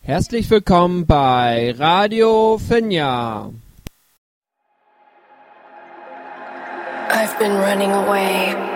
Herzlich willkommen bei Radio Finja. I've been running away.